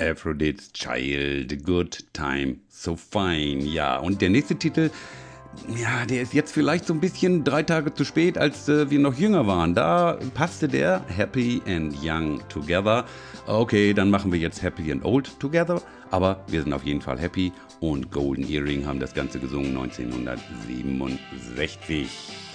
Aphrodite's Child, Good Time, So Fine. Ja, und der nächste Titel, ja, der ist jetzt vielleicht so ein bisschen 3 Tage zu spät, als wir noch jünger waren. Da passte der Happy and Young Together. Okay, dann machen wir jetzt Happy and Old Together. Aber wir sind auf jeden Fall happy und Golden Earring haben das Ganze gesungen 1967.